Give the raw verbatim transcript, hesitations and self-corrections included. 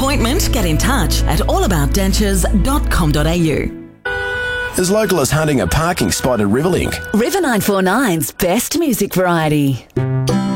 appointment, get in touch at allaboutdentures dot com dot a u. As local as hunting a parking spot at Riverlink. River nine four nine's best music variety.